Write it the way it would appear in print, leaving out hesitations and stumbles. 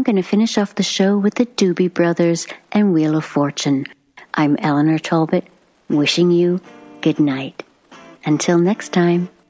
I'm going to finish off the show with the Doobie Brothers and Wheel of Fortune. I'm Eleanor Talbot, wishing you good night. Until next time.